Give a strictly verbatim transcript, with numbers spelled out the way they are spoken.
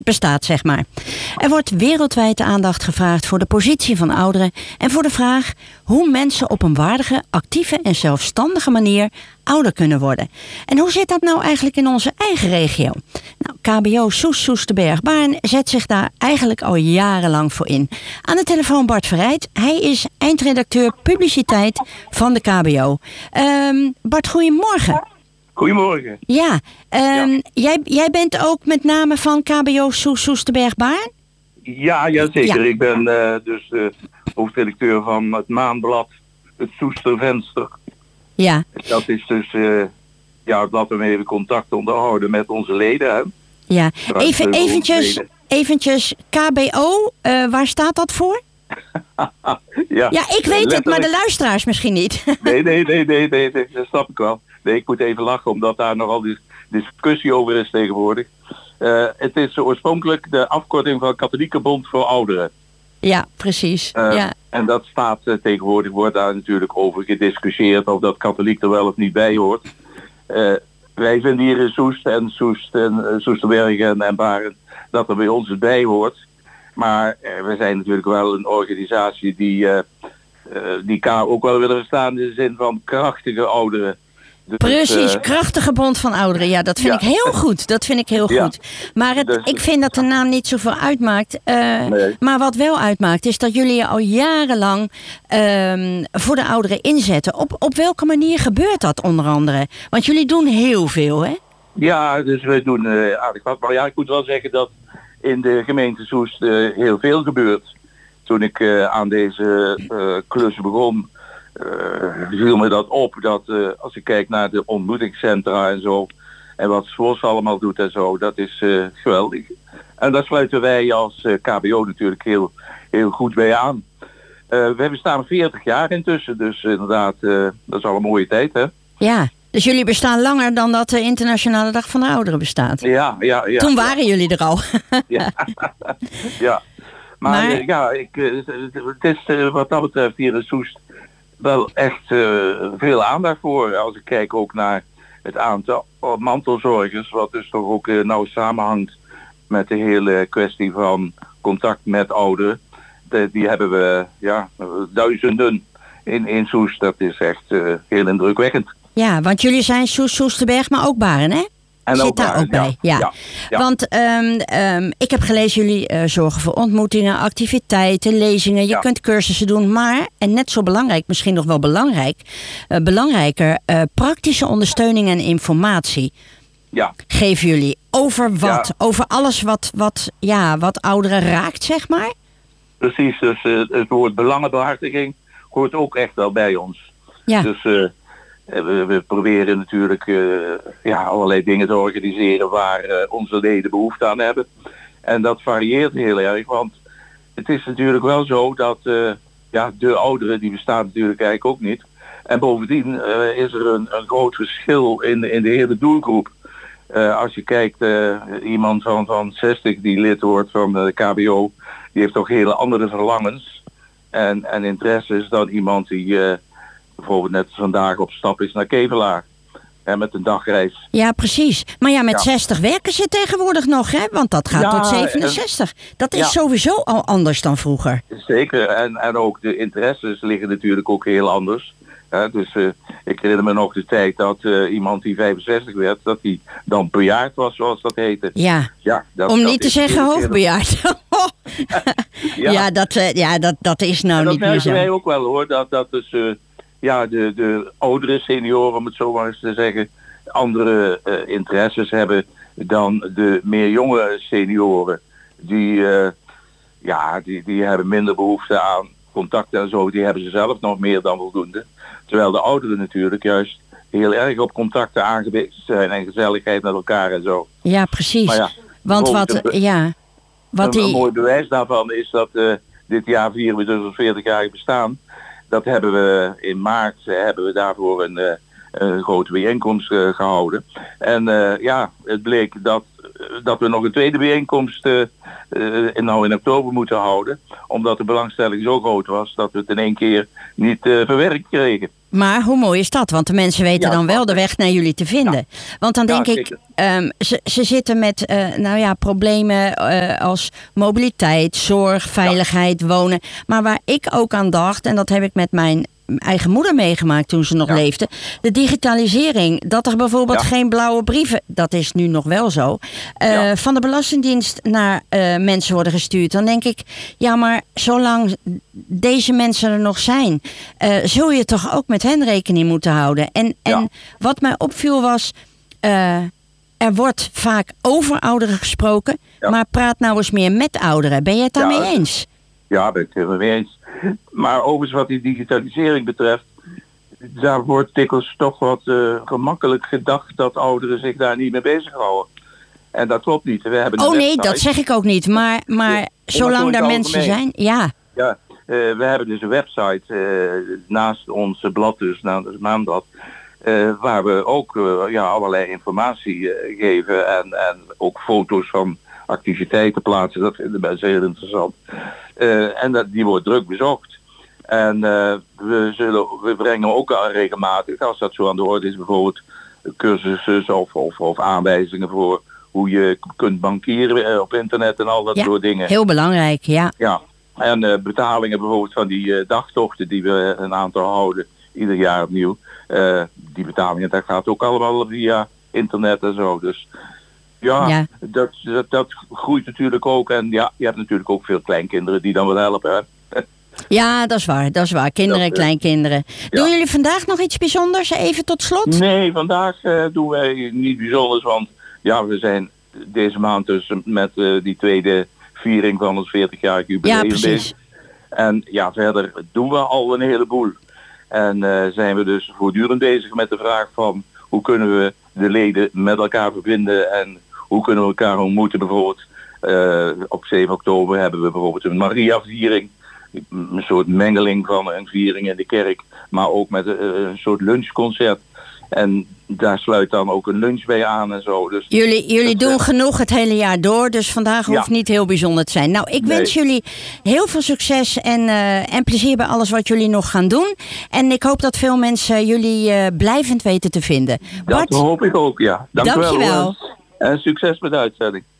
bestaat, zeg maar. Er wordt wereldwijd aandacht gevraagd voor de positie van ouderen en voor de vraag hoe mensen op een waardige, actieve en zelfstandige manier ouder kunnen worden. En hoe zit dat nou eigenlijk in onze eigen regio? Nou, K B O Soest Soesterberg-Baarn zet zich daar eigenlijk al jarenlang voor in. Aan de telefoon Bart Verrijd. Hij is eindredacteur publiciteit van de K B O. Um, Bart, goedemorgen. Goedemorgen. Ja, um, ja. Jij, jij bent ook met name van K B O Soest Soesterberg-Baarn? Ja, ja, zeker. Ja. Ik ben uh, dus uh, hoofdredacteur van het maandblad Het Soestervenster. Ja. Dat is dus uh, ja, dat we even contact onderhouden met onze leden. Hè. Ja, even, eventjes, eventjes K B O, uh, waar staat dat voor? ja. ja, ik weet het, maar de luisteraars misschien niet. nee, nee, nee, nee, nee, nee, dat snap ik wel. Nee, ik moet even lachen, omdat daar nogal dis- discussie over is tegenwoordig. Uh, het is oorspronkelijk de afkorting van Katholieke Bond voor Ouderen. Ja, precies. Uh, ja. En dat staat uh, tegenwoordig, wordt daar natuurlijk over gediscussieerd of dat katholiek er wel of niet bij hoort. Uh, wij vinden hier in Soest en Soest en uh, Soesterberg en, en Baarn dat er bij ons het bij hoort. Maar uh, we zijn natuurlijk wel een organisatie die uh, uh, die K ook wel willen verstaan in de zin van krachtige ouderen. Dus, Precies, uh, krachtige bond van ouderen. Ja, dat vind ja. ik heel goed. Dat vind ik heel ja. goed. Maar het, dus, ik vind dat de naam niet zoveel uitmaakt. Uh, nee. Maar wat wel uitmaakt is dat jullie al jarenlang uh, voor de ouderen inzetten. Op, op welke manier gebeurt dat onder andere? Want jullie doen heel veel, hè? Ja, dus we doen uh, aardig wat. Maar ja, ik moet wel zeggen dat in de gemeente Soest uh, heel veel gebeurt. Toen ik uh, aan deze uh, klus begon, Uh, viel me dat op dat uh, als ik kijk naar de ontmoetingscentra en zo en wat S W O S allemaal doet en zo, dat is uh, geweldig. En daar sluiten wij als uh, K B O natuurlijk heel, heel goed bij aan. Uh, we bestaan veertig jaar intussen, dus inderdaad, uh, dat is al een mooie tijd, hè? Ja, dus jullie bestaan langer dan dat de Internationale Dag van de Ouderen bestaat. Ja, ja, ja. Toen waren ja. jullie er al. ja. ja, maar, maar... Uh, ja, ik, uh, het is uh, wat dat betreft hier in Soest wel echt uh, veel aandacht voor. Als ik kijk ook naar het aantal mantelzorgers, wat dus toch ook uh, nauw samenhangt met de hele kwestie van contact met ouderen. De, die hebben we ja, duizenden in, in Soest. Dat is echt uh, heel indrukwekkend. Ja, want jullie zijn Soest, Soesterberg, maar ook Baarn, hè? En Zit ook daar Baarn, ook bij? Ja. ja. ja. Want um, um, ik heb gelezen, jullie uh, zorgen voor ontmoetingen, activiteiten, lezingen. Je ja. kunt cursussen doen, maar, en net zo belangrijk, misschien nog wel belangrijk, uh, belangrijker, uh, praktische ondersteuning en informatie. Ja. Geven jullie over wat? Ja. Over alles wat, wat, ja, wat ouderen raakt, zeg maar? Precies, dus uh, het woord belangenbehartiging hoort ook echt wel bij ons. Ja. Dus uh, we, we proberen natuurlijk uh, ja, allerlei dingen te organiseren waar uh, onze leden behoefte aan hebben. En dat varieert heel erg, want het is natuurlijk wel zo dat uh, ja, de ouderen, die bestaan natuurlijk eigenlijk ook niet. En bovendien uh, is er een, een groot verschil in, in de hele doelgroep. Uh, als je kijkt, uh, iemand van, van zestig die lid wordt van de K B O, die heeft toch hele andere verlangens en, en interesses dan iemand die uh, bijvoorbeeld net vandaag op stap is naar Kevelaar. En met een dagreis. Ja, precies. Maar ja, met ja. zestig werken ze tegenwoordig nog, hè? Want dat gaat ja, tot zevenenzestig. Dat is ja. sowieso al anders dan vroeger. Zeker. En, en ook de interesses liggen natuurlijk ook heel anders. Ja, dus uh, ik herinner me nog de tijd dat uh, iemand die vijfenzestig werd, dat hij dan bejaard was, zoals dat heette. Ja, ja dat, om dat niet te zeggen hoogbejaard. ja, ja, dat, uh, ja dat, dat is nou en niet meer zo. Dat merken wij ook wel, hoor. Dat, dat dus uh, ja, de, de oudere senioren, om het zo maar eens te zeggen, andere uh, interesses hebben dan de meer jonge senioren. Die, uh, ja, die, die hebben minder behoefte aan contact en zo. Die hebben ze zelf nog meer dan voldoende. Terwijl de ouderen natuurlijk juist heel erg op contacten aangewezen zijn en gezelligheid met elkaar en zo. Ja, precies. Ja, want wat, een, ja, wat een, die... een mooi bewijs daarvan is dat uh, dit jaar vieren we dus ons veertig-jarig bestaan. Dat hebben we in maart, uh, hebben we daarvoor een, uh, een grote bijeenkomst uh, gehouden. En uh, ja, het bleek dat, uh, dat we nog een tweede bijeenkomst uh, uh, nou in oktober moeten houden. Omdat de belangstelling zo groot was dat we het in één keer niet uh, verwerkt kregen. Maar hoe mooi is dat? Want de mensen weten Ja, dan wel de weg naar jullie te vinden. Ja. Want dan denk ja, ik, um, ze, ze zitten met uh, nou ja, problemen uh, als mobiliteit, zorg, veiligheid, ja. wonen. Maar waar ik ook aan dacht, en dat heb ik met mijn eigen moeder meegemaakt toen ze nog ja. leefde. De digitalisering, dat er bijvoorbeeld ja. geen blauwe brieven, dat is nu nog wel zo, uh, ja. van de Belastingdienst naar uh, mensen worden gestuurd. Dan denk ik, ja maar zolang deze mensen er nog zijn, uh, zul je toch ook met hen rekening moeten houden. En, en ja. wat mij opviel was, uh, er wordt vaak over ouderen gesproken, ja. maar praat nou eens meer met ouderen. Ben je het daarmee ja. eens? Ja, ben ik het mee eens. Maar overigens wat die digitalisering betreft, daar wordt dikwijls toch wat uh, gemakkelijk gedacht dat ouderen zich daar niet mee bezighouden. En dat klopt niet. We hebben oh nee, dat zeg ik ook niet. Maar, maar ja, zolang daar mensen zijn, ja. Ja, uh, we hebben dus een website uh, naast ons blad, dus naast het Maanblad, uh, waar we ook uh, ja, allerlei informatie uh, geven en, en ook foto's van activiteiten plaatsen. Dat vinden wij zeer interessant. Uh, en dat, die wordt druk bezocht. En uh, we, zullen, we brengen ook al regelmatig, als dat zo aan de orde is, bijvoorbeeld cursussen of, of, of aanwijzingen voor hoe je kunt bankieren op internet en al dat ja, soort dingen. Heel belangrijk, ja. Ja. En uh, betalingen bijvoorbeeld van die uh, dagtochten die we een aantal houden, ieder jaar opnieuw. Uh, die betalingen, dat gaat ook allemaal via internet en zo. Dus ja, ja. Dat, dat, dat groeit natuurlijk ook. En ja, je hebt natuurlijk ook veel kleinkinderen die dan wel helpen. Hè? Ja, dat is waar. Dat is waar. Kinderen en kleinkinderen. Ja. Doen jullie vandaag nog iets bijzonders? Even tot slot? Nee, vandaag uh, doen wij niet bijzonders. Want ja, we zijn deze maand dus met uh, die tweede viering van ons veertigjarig jubileum ja, bezig. En ja, verder doen we al een heleboel. En uh, zijn we dus voortdurend bezig met de vraag van hoe kunnen we de leden met elkaar verbinden en hoe kunnen we elkaar ontmoeten. Bijvoorbeeld uh, op zeven oktober hebben we bijvoorbeeld een Maria-viering. Een soort mengeling van een viering in de kerk, maar ook met een, een soort lunchconcert. En daar sluit dan ook een lunch bij aan en zo. Dus jullie jullie doen uh, genoeg het hele jaar door, dus vandaag hoeft ja. niet heel bijzonder te zijn. Nou, ik nee. wens jullie heel veel succes en, uh, en plezier bij alles wat jullie nog gaan doen. En ik hoop dat veel mensen jullie uh, blijvend weten te vinden. Dat Bart, hoop ik ook, ja. Dank Dank je wel. En succes met de uitzending.